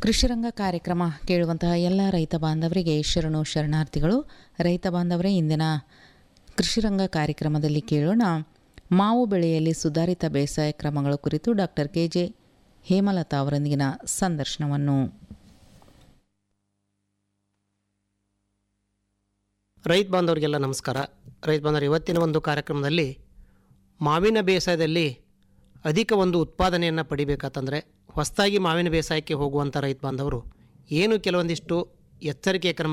ಕೃಷಿರಂಗ ಕಾರ್ಯಕ್ರಮ ಕೇಳುವಂತಹ ಎಲ್ಲ ರೈತ ಬಾಂಧವರಿಗೆ ಶರಣು ಶರಣಾರ್ಥಿಗಳು. ರೈತ ಬಾಂಧವರೇ, ಇಂದಿನ ಕೃಷಿರಂಗ ಕಾರ್ಯಕ್ರಮದಲ್ಲಿ ಕೇಳೋಣ ಮಾವು ಬೆಳೆಯಲ್ಲಿ ಸುಧಾರಿತ ಬೇಸಾಯ ಕ್ರಮಗಳ ಕುರಿತು ಡಾಕ್ಟರ್ KJ ಹೇಮಲತಾ ಅವರೊಂದಿಗಿನ ಸಂದರ್ಶನವನ್ನು. ರೈತ ಬಾಂಧವರಿಗೆಲ್ಲ ನಮಸ್ಕಾರ. ರೈತ ಬಾಂಧವರು, ಇವತ್ತಿನ ಒಂದು ಕಾರ್ಯಕ್ರಮದಲ್ಲಿ ಮಾವಿನ ಬೇಸಾಯದಲ್ಲಿ ಅಧಿಕ ಒಂದು ಉತ್ಪಾದನೆಯನ್ನು ಪಡಿಬೇಕಂತಂದರೆ ಹೊಸದಾಗಿ ಮಾವಿನ ಬೇಸಾಯಕ್ಕೆ ಹೋಗುವಂಥ ರೈತ ಬಾಂಧವರು ಏನು ಕೆಲವೊಂದಿಷ್ಟು ಎಚ್ಚರಿಕೆಯ ಕ್ರಮ